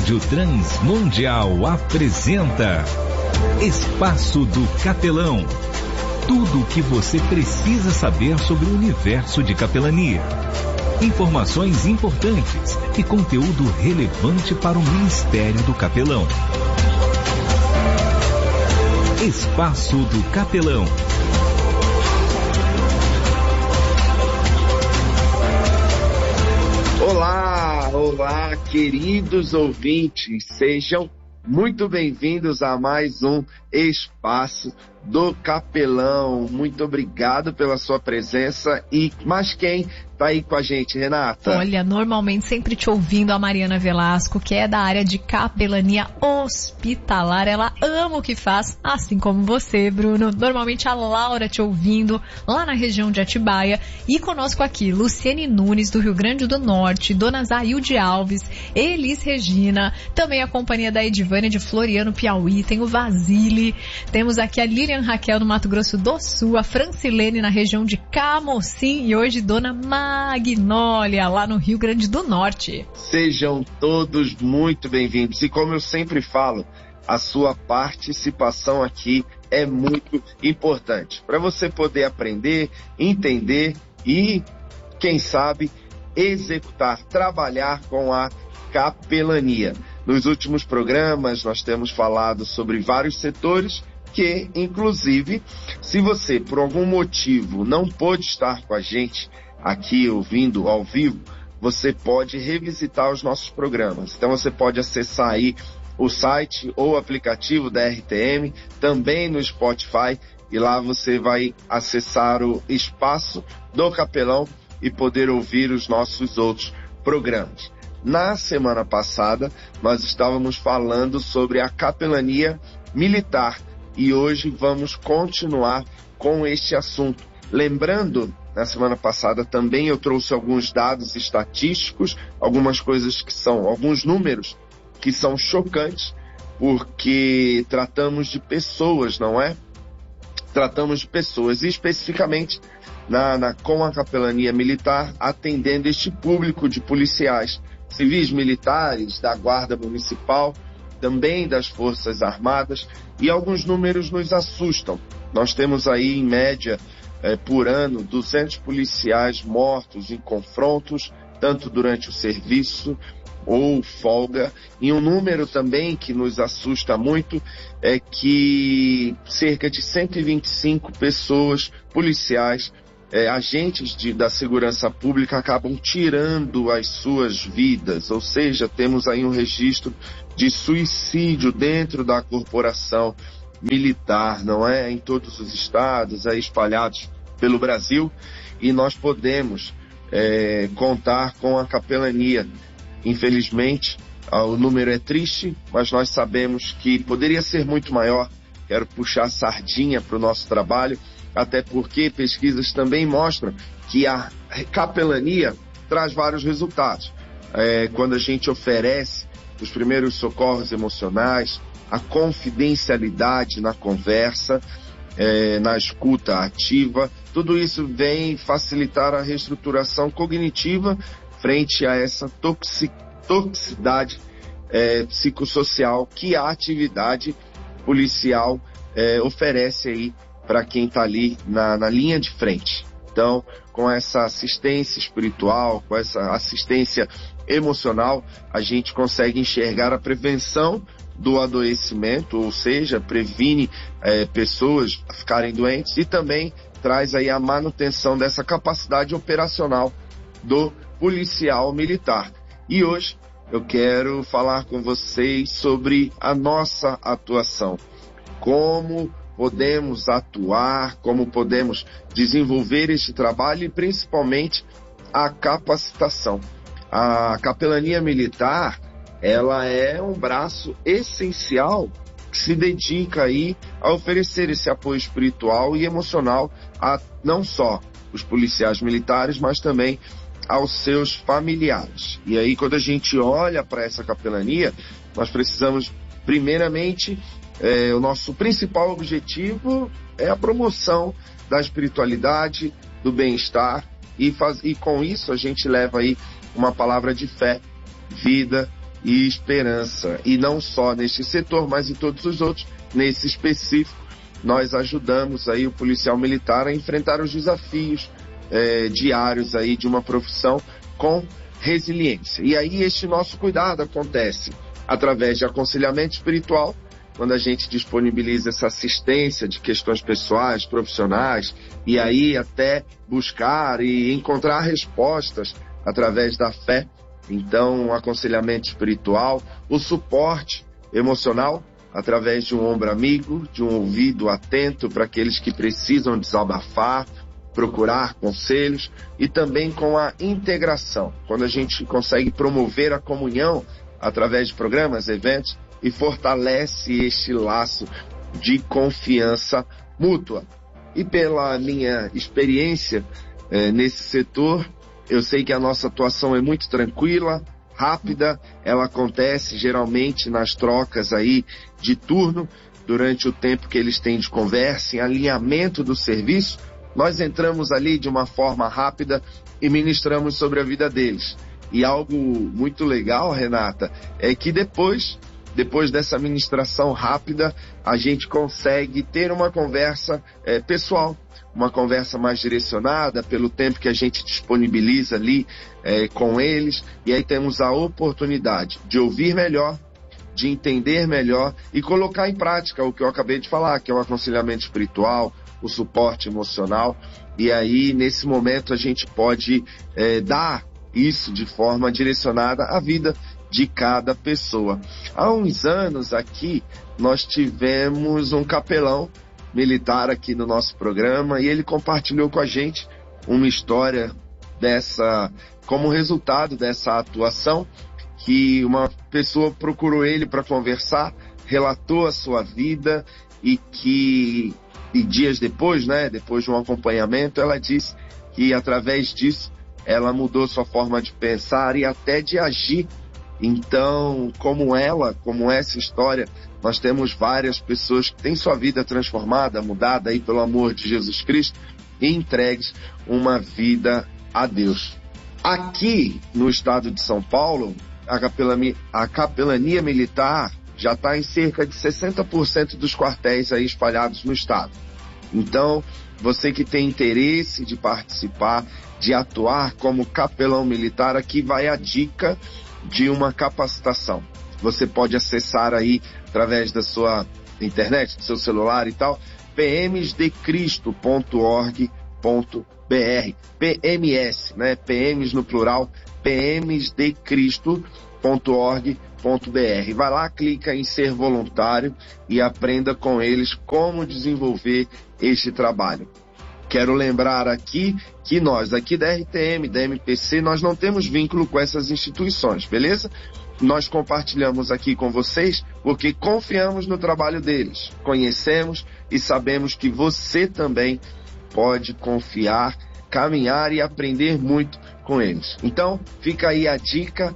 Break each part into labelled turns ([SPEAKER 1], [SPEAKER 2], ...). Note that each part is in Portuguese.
[SPEAKER 1] Rádio Transmundial apresenta Espaço do Capelão. Tudo o que você precisa saber sobre o universo de capelania. Informações importantes e conteúdo relevante para o Ministério do Capelão. Espaço do Capelão.
[SPEAKER 2] Olá, queridos ouvintes, sejam muito bem-vindos a mais um Espaço do Capelão. Muito obrigado pela sua presença. Mas quem tá aí com a gente, Renata?
[SPEAKER 3] Olha, normalmente sempre te ouvindo a Mariana Velasco, que é da área de capelania hospitalar. Ela ama o que faz, assim como você, Bruno. Normalmente a Laura te ouvindo lá na região de Atibaia. E conosco aqui, Luciene Nunes, do Rio Grande do Norte, Dona Zailde Alves, Elis Regina, também a companhia da Edivânia de Floriano, Piauí, tem o Vasile, temos aqui a Lilian Raquel no Mato Grosso do Sul, a Francilene na região de Camocim e hoje Dona Magnólia lá no Rio Grande do Norte.
[SPEAKER 2] Sejam todos muito bem-vindos e como eu sempre falo, a sua participação aqui é muito importante para você poder aprender, entender e, quem sabe, executar, trabalhar com a capelania. Nos últimos programas nós temos falado sobre vários setores que, inclusive, se você por algum motivo não pôde estar com a gente aqui ouvindo ao vivo, você pode revisitar os nossos programas. Então você pode acessar aí o site ou o aplicativo da RTM, também no Spotify, e lá você vai acessar o Espaço do Capelão e poder ouvir os nossos outros programas. Na semana passada, nós estávamos falando sobre a capelania militar e hoje vamos continuar com este assunto. Lembrando, na semana passada também eu trouxe alguns dados estatísticos, alguns números que são chocantes, porque tratamos de pessoas, não é? Tratamos de pessoas, e especificamente com a capelania militar, atendendo este público de policiais civis, militares, da Guarda Municipal, também das Forças Armadas, e alguns números nos assustam. Nós temos aí, em média, por ano, 200 policiais mortos em confrontos, tanto durante o serviço ou folga. E um número também que nos assusta muito é que cerca de 125 pessoas, policiais, agentes da segurança pública acabam tirando as suas vidas, ou seja, temos aí um registro de suicídio dentro da corporação militar, não é? Em todos os estados, espalhados pelo Brasil, e nós podemos contar com a capelania. Infelizmente, o número é triste, mas nós sabemos que poderia ser muito maior. Quero puxar a sardinha para o nosso trabalho, até porque pesquisas também mostram que a capelania traz vários resultados. Quando a gente oferece os primeiros socorros emocionais, a confidencialidade na conversa, na escuta ativa, tudo isso vem facilitar a reestruturação cognitiva frente a essa toxicidade psicossocial que a atividade policial oferece aí para quem está ali na linha de frente. Então, com essa assistência espiritual, com essa assistência emocional, a gente consegue enxergar a prevenção do adoecimento, ou seja, previne pessoas a ficarem doentes e também traz aí a manutenção dessa capacidade operacional do policial militar. E hoje eu quero falar com vocês sobre a nossa atuação. Como podemos atuar, como podemos desenvolver este trabalho e principalmente a capacitação. A capelania militar, ela é um braço essencial que se dedica aí a oferecer esse apoio espiritual e emocional a não só os policiais militares, mas também aos seus familiares. E aí, quando a gente olha para essa capelania, nós precisamos, primeiramente, o nosso principal objetivo é a promoção da espiritualidade, do bem-estar, e com isso a gente leva aí uma palavra de fé, vida e esperança. E não só neste setor, mas em todos os outros. Nesse específico, nós ajudamos aí o policial militar a enfrentar os desafios diários aí de uma profissão com resiliência. E aí este nosso cuidado acontece através de aconselhamento espiritual, quando a gente disponibiliza essa assistência de questões pessoais, profissionais, e aí até buscar e encontrar respostas através da fé. Então, aconselhamento espiritual, o suporte emocional, através de um ombro amigo, de um ouvido atento para aqueles que precisam desabafar, procurar conselhos, e também com a integração, quando a gente consegue promover a comunhão através de programas, eventos, e fortalece este laço de confiança mútua. E pela minha experiência nesse setor, eu sei que a nossa atuação é muito tranquila, rápida, ela acontece geralmente nas trocas aí de turno, durante o tempo que eles têm de conversa, em alinhamento do serviço, nós entramos ali de uma forma rápida e ministramos sobre a vida deles. E algo muito legal, Renata, é que depois dessa ministração rápida, a gente consegue ter uma conversa pessoal, uma conversa mais direcionada pelo tempo que a gente disponibiliza ali com eles, e aí temos a oportunidade de ouvir melhor, de entender melhor e colocar em prática o que eu acabei de falar, que é o aconselhamento espiritual, o suporte emocional, e aí nesse momento a gente pode dar isso de forma direcionada à vida de cada pessoa. Há uns anos aqui, nós tivemos um capelão militar aqui no nosso programa e ele compartilhou com a gente uma história como resultado dessa atuação, que uma pessoa procurou ele para conversar, relatou a sua vida e dias depois, depois de um acompanhamento, ela disse que através disso ela mudou sua forma de pensar e até de agir. Então, como essa história, nós temos várias pessoas que têm sua vida transformada, mudada aí pelo amor de Jesus Cristo e entregues uma vida a Deus. Aqui no estado de São Paulo, a capelania militar já está em cerca de 60% dos quartéis aí espalhados no estado. Então, você que tem interesse de participar, de atuar como capelão militar, aqui vai a dica de uma capacitação. Você pode acessar aí através da sua internet, do seu celular e tal, pmsdecristo.org.br, PMS, PMs no plural, pmsdecristo.org.br. Vai lá, clica em ser voluntário e aprenda com eles como desenvolver este trabalho. Quero lembrar aqui que nós, aqui da RTM, da MPC, nós não temos vínculo com essas instituições, beleza? Nós compartilhamos aqui com vocês porque confiamos no trabalho deles, conhecemos e sabemos que você também pode confiar, caminhar e aprender muito com eles. Então, fica aí a dica,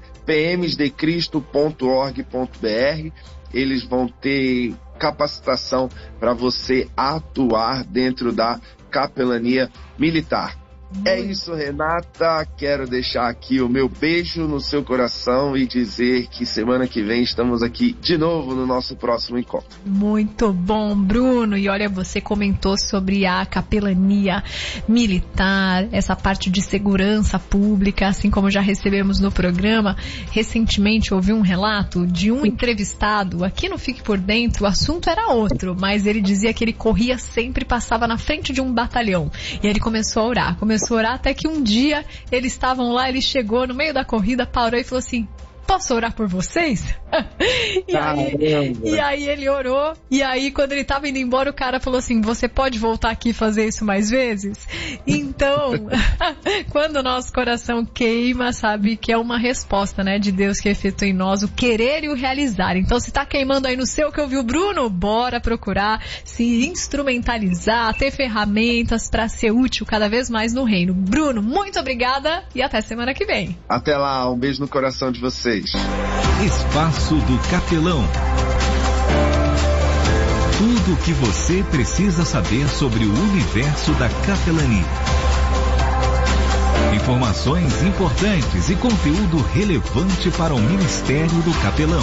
[SPEAKER 2] pmsdecristo.org.br, eles vão ter capacitação para você atuar dentro da capelania militar. É isso, Renata. Quero deixar aqui o meu beijo no seu coração e dizer que semana que vem estamos aqui de novo no nosso próximo encontro.
[SPEAKER 3] Muito bom, Bruno. E olha, você comentou sobre a capelania militar, essa parte de segurança pública, assim como já recebemos no programa. Recentemente ouvi um relato de um entrevistado aqui no Fique Por Dentro. O assunto era outro, mas ele dizia que ele corria sempre, passava na frente de um batalhão. E ele começou a orar até que um dia eles estavam lá, ele chegou no meio da corrida, parou e falou assim: posso orar por vocês? E aí ele orou, e aí quando ele estava indo embora, o cara falou assim: você pode voltar aqui e fazer isso mais vezes? Então, quando o nosso coração queima, sabe que é uma resposta, de Deus que efetua em nós o querer e o realizar. Então, se tá queimando aí no seu, que ouviu o Bruno, bora procurar se instrumentalizar, ter ferramentas para ser útil cada vez mais no reino. Bruno, muito obrigada e até semana que vem.
[SPEAKER 2] Até lá, um beijo no coração de vocês.
[SPEAKER 1] Espaço do Capelão. Tudo o que você precisa saber sobre o universo da capelania. Informações importantes e conteúdo relevante para o Ministério do Capelão.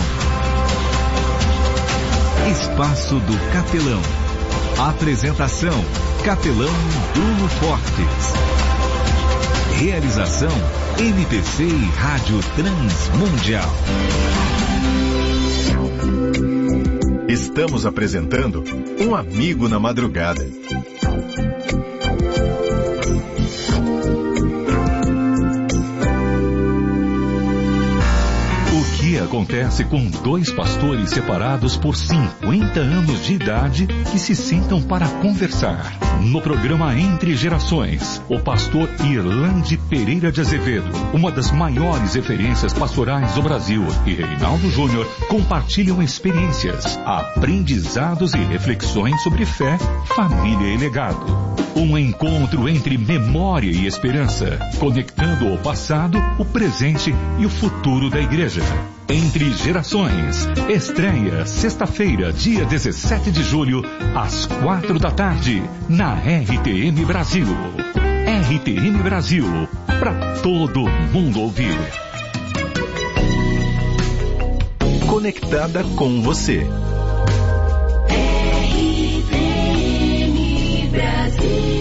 [SPEAKER 1] Espaço do Capelão. Apresentação: Capelão Bruno Fortes. Realização: MPC e Rádio Transmundial.
[SPEAKER 4] Estamos apresentando Um Amigo na Madrugada.
[SPEAKER 1] O que acontece com dois pastores separados por 50 anos de idade que se sentam para conversar? No programa Entre Gerações, o pastor Irlande Pereira de Azevedo, uma das maiores referências pastorais do Brasil, e Reinaldo Júnior compartilham experiências, aprendizados e reflexões sobre fé, família e legado. Um encontro entre memória e esperança, conectando o passado, o presente e o futuro da igreja. Entre Gerações, estreia sexta-feira, dia 17 de julho, às 4 da tarde, na RTM Brasil. RTM Brasil, para todo mundo ouvir.
[SPEAKER 4] Conectada com você.
[SPEAKER 5] RTM Brasil.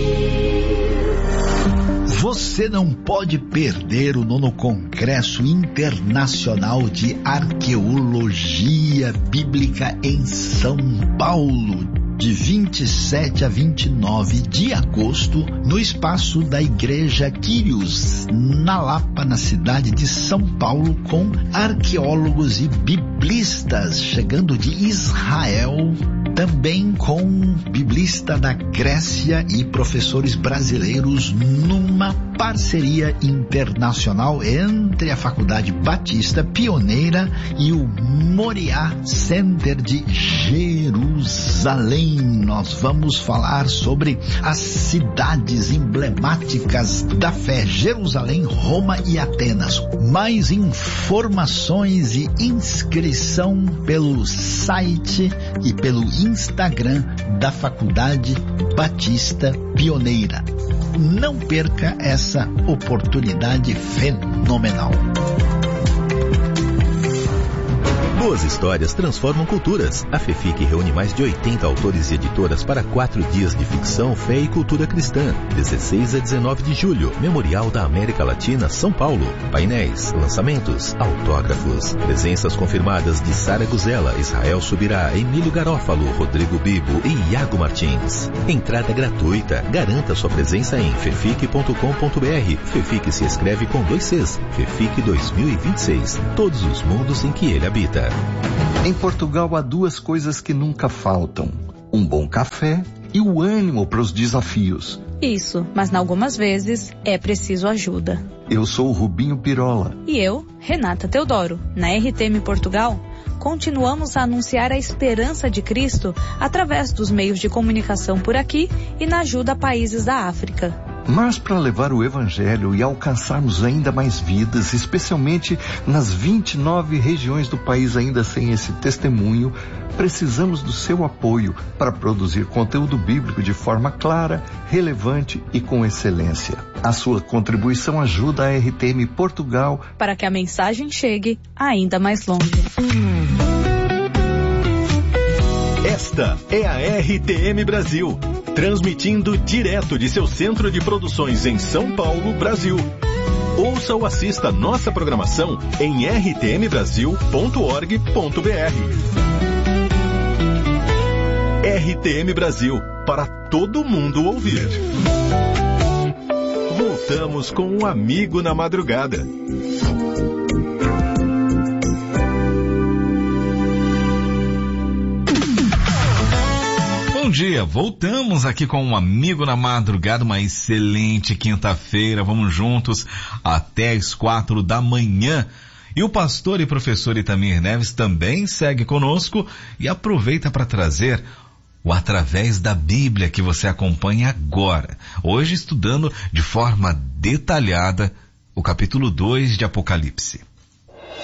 [SPEAKER 6] Você não pode perder o 9º Congresso Internacional de Arqueologia Bíblica em São Paulo, de 27 a 29 de agosto, no espaço da Igreja Quírios, na Lapa, na cidade de São Paulo, com arqueólogos e biblistas chegando de Israel, também com biblista da Grécia e professores brasileiros, numa parceria internacional entre a Faculdade Batista Pioneira e o Moriá Center de Jerusalém. Nós vamos falar sobre as cidades emblemáticas da fé: Jerusalém, Roma e Atenas. Mais informações e inscrição pelo site e pelo Instagram da Faculdade Batista Pioneira. Não perca essa oportunidade fenomenal.
[SPEAKER 7] Boas histórias transformam culturas. A FEFIC reúne mais de 80 autores e editoras para 4 dias de ficção, fé e cultura cristã. 16 a 19 de julho, Memorial da América Latina, São Paulo. Painéis, lançamentos, autógrafos. Presenças confirmadas de Sara Guzela, Israel Subirá, Emílio Garófalo, Rodrigo Bibo e Iago Martins. Entrada gratuita. Garanta sua presença em fefic.com.br. FEFIC se escreve com 2 Cs. FEFIC 2026. Todos os mundos em que ele habita.
[SPEAKER 8] Em Portugal há 2 coisas que nunca faltam: um bom café e o ânimo para os desafios.
[SPEAKER 9] Isso, mas algumas vezes é preciso ajuda.
[SPEAKER 8] Eu sou o Rubinho Pirola.
[SPEAKER 9] E eu, Renata Teodoro. Na RTM Portugal, continuamos a anunciar a esperança de Cristo através dos meios de comunicação por aqui e na ajuda a países da África.
[SPEAKER 8] Mas para levar o Evangelho e alcançarmos ainda mais vidas, especialmente nas 29 regiões do país ainda sem esse testemunho, precisamos do seu apoio para produzir conteúdo bíblico de forma clara, relevante e com excelência. A sua contribuição ajuda a RTM Portugal
[SPEAKER 9] para que a mensagem chegue ainda mais longe.
[SPEAKER 4] Esta é a RTM Brasil, transmitindo direto de seu centro de produções em São Paulo, Brasil. Ouça ou assista nossa programação em rtmbrasil.org.br. RTM Brasil, para todo mundo ouvir. Voltamos com Um Amigo na Madrugada.
[SPEAKER 1] Bom dia, voltamos aqui com Um Amigo na Madrugada, uma excelente quinta-feira, vamos juntos até as 4 da manhã. E o pastor e professor Itamir Neves também segue conosco e aproveita para trazer o Através da Bíblia que você acompanha agora. Hoje estudando de forma detalhada o capítulo 2 de Apocalipse.